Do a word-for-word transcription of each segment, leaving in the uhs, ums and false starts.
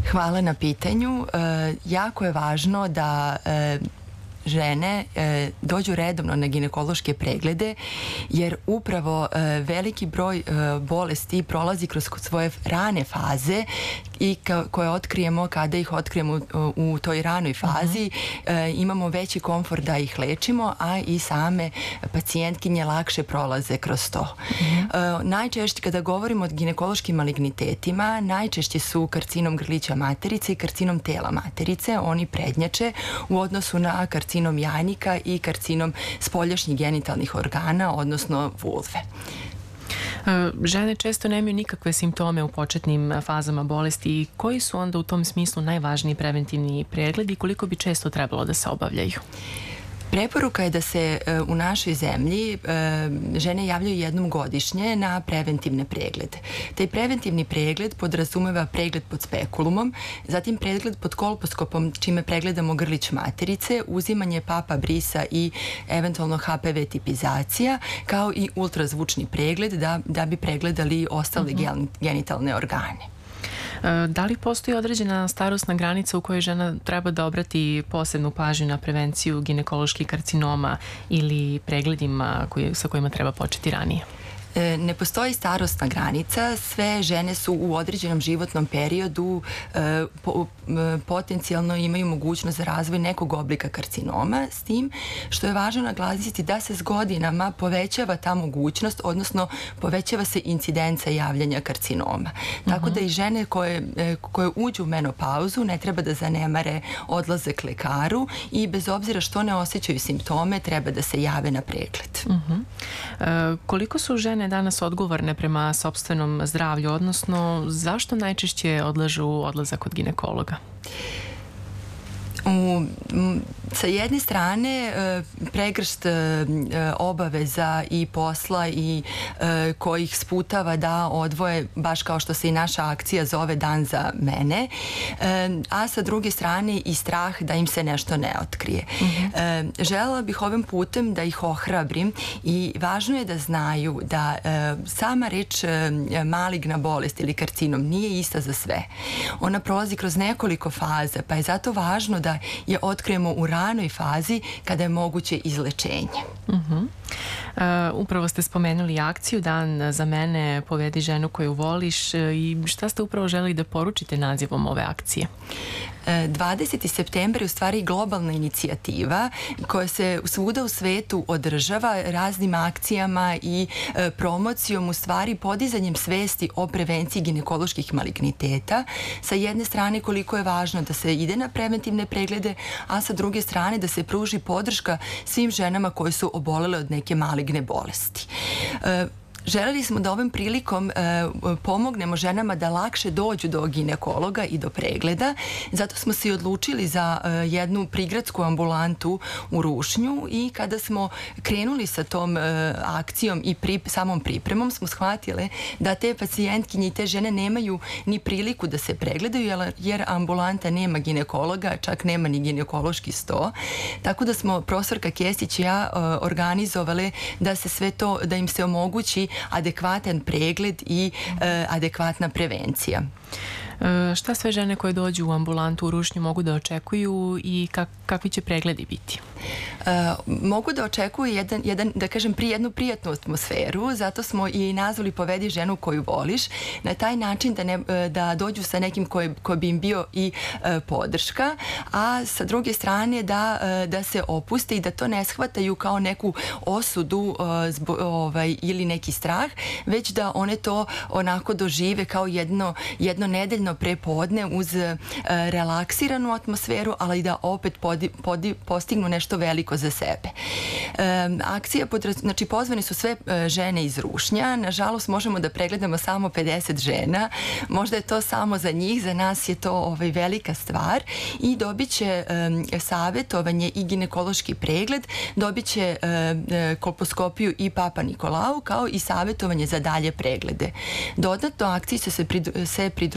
Hvala na pitanju. E, jako je važno da e, žene e, dođu redovno na ginekološke preglede, jer upravo e, veliki broj e, bolesti prolazi kroz svoje rane faze i ka, koje otkrijemo, kada ih otkrijemo u, u toj ranoj fazi, uh-huh. e, imamo veći komfort da ih lečimo, a i same pacijentkinje lakše prolaze kroz to. Uh-huh. E, najčešće kada govorimo o ginekološkim malignitetima, najčešće su karcinom grlića materice i karcinom tela materice. Oni prednjače u odnosu na karcinom jajnika i karcinom spoljašnjih genitalnih organa, odnosno vulve. Žene često nemaju nikakve simptome u početnim fazama bolesti. Koji su onda u tom smislu najvažniji preventivni pregledi i koliko bi često trebalo da se obavljaju? Preporuka je da se e, u našoj zemlji e, žene javljaju jednom godišnje na preventivne preglede. Taj preventivni pregled podrazumeva pregled pod spekulumom, zatim pregled pod kolposkopom, čime pregledamo grlić materice, uzimanje papa brisa i eventualno ha pe ve tipizacija, kao i ultrazvučni pregled da, da bi pregledali ostale uh-huh. genitalne organe. Da li postoji određena starosna granica u kojoj žena treba da obrati posebnu pažnju na prevenciju ginekoloških karcinoma ili pregledima koji, sa kojima treba početi ranije? Ne postoji starosna granica, sve žene su u određenom životnom periodu e, po, e, potencijalno imaju mogućnost za razvoj nekog oblika karcinoma, s tim što je važno naglasiti da se s godinama povećava ta mogućnost, odnosno povećava se incidenca javljanja karcinoma. Uh-huh. Tako da i žene koje, e, koje uđu u menopauzu ne treba da zanemare odlazak lekaru i bez obzira što ne osjećaju simptome treba da se jave na pregled. Uh-huh. e, koliko su žene danas odgovorne prema sopstvenom zdravlju, odnosno zašto najčešće odlažu odlazak kod ginekologa? U, sa jedne strane pregršt obaveza i posla i kojih sputava da odvoje, baš kao što se i naša akcija zove Dan za mene, a sa druge strane i strah da im se nešto ne otkrije. Uh-huh. Želela bih ovim putem da ih ohrabrim i važno je da znaju da sama reč maligna bolest ili karcinom nije ista za sve. Ona prolazi kroz nekoliko faza, pa je zato važno da je otkrijemo u ranoj fazi kada je moguće izlečenje. Uh-huh. Uh, upravo ste spomenuli akciju Dan za mene, povedi ženu koju voliš, i šta ste upravo želeli da poručite nazivom ove akcije? dvadeseti septembar je u stvari globalna inicijativa koja se svuda u svetu održava raznim akcijama i e, promocijom, u stvari podizanjem svesti o prevenciji ginekoloških maligniteta. Sa jedne strane koliko je važno da se ide na preventivne preglede, a sa druge strane da se pruži podrška svim ženama koje su obolele od neke maligne bolesti. E, Želeli smo da ovim prilikom e, pomognemo ženama da lakše dođu do ginekologa i do pregleda. Zato smo se i odlučili za e, jednu prigradsku ambulantu u Rušnju i kada smo krenuli sa tom e, akcijom i pri, samom pripremom smo shvatile da te pacijentkinje i te žene nemaju ni priliku da se pregledaju jer, jer ambulanta nema ginekologa, čak nema ni ginekološki sto. Tako da smo profesorka Kesić i ja e, organizovale da se sve to, da im se omogući adekvatan pregled i e, adekvatna prevencija. E, šta sve žene koje dođu u ambulantu u Rušnju mogu da očekuju i kak, kakvi će pregledi biti? E, mogu da očekuju jedan, jedan, da kažem, pri, jednu prijatnu atmosferu, zato smo i nazvali povedi ženu koju voliš, na taj način da, ne, da dođu sa nekim koji, koji bi im bio i e, podrška, a sa druge strane da, e, da se opuste i da to ne shvataju kao neku osudu e, zbo, ovaj, ili neki strah, već da one to onako dožive kao jedno, jedno nedeljno prepodne uz e, relaksiranu atmosferu, ali da opet podi, podi, postignu nešto veliko za sebe. E, akcija, podraz, znači pozvane su sve e, žene iz Rušnja, nažalost možemo da pregledamo samo pedeset žena, možda je to samo za njih, za nas je to ovaj, velika stvar i dobit će e, savjetovanje i ginekološki pregled, dobit će e, e, kolposkopiju i Papa Nikolau, kao i savjetovanje za dalje preglede. Dodatno akciji se, se pridružio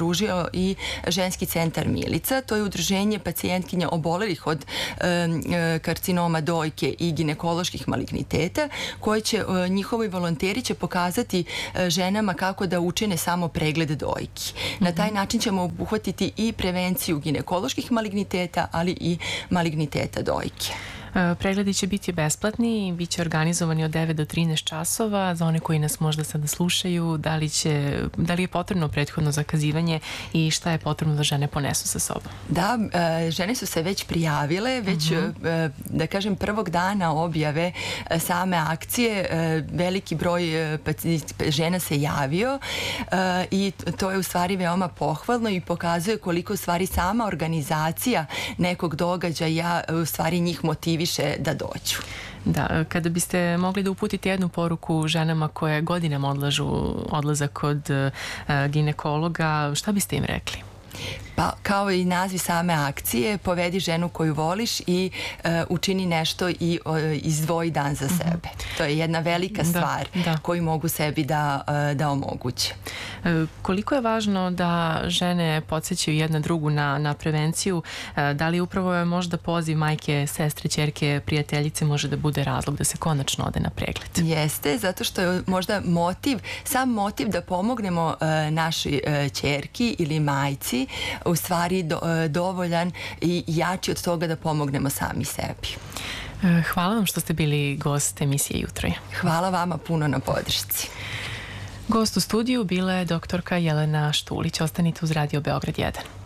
organizovao i ženski centar Milica. To je udruženje pacijentkinja obolelih od karcinoma dojke i ginekoloških maligniteta, koje će, njihovi volonteri će pokazati ženama kako da učine samo pregled dojki. Na taj način ćemo obuhvatiti i prevenciju ginekoloških maligniteta, ali i maligniteta dojke. Pregledi će biti besplatni i bit će organizovani od devet do trinaest časova. Za one koji nas možda sada slušaju, da li, će, da li je potrebno prethodno zakazivanje i šta je potrebno da žene ponesu sa sobom? Da, žene su se već prijavile, već, uh-huh. da kažem, prvog dana objave same akcije veliki broj žena se javio i to je u stvari veoma pohvalno i pokazuje koliko u stvari sama organizacija nekog događaja u stvari njih motiviše da dođu. Da, kada biste mogli da uputite jednu poruku ženama koje godinama odlažu odlazak kod uh, ginekologa, šta biste im rekli? Pa, kao i naziv same akcije, povedi ženu koju voliš i uh, učini nešto i uh, izdvoji dan za sebe. Mm-hmm. To je jedna velika stvar da, da. koju mogu sebi da, uh, da omoguće. E, koliko je važno da žene podsjećaju jedna drugu na, na prevenciju? E, da li upravo je možda poziv majke, sestre, ćerke, prijateljice može da bude razlog da se konačno ode na pregled? Jeste, zato što je možda motiv, sam motiv da pomognemo uh, našoj uh, ćerki ili majci u stvari do, dovoljan i jači od toga da pomognemo sami sebi. Hvala vam što ste bili gost emisije Jutro je. Hvala vama puno na podršci. Gost u studiju bila je doktorka Jelena Štulić. Ostanite uz Radio Beograd jedan.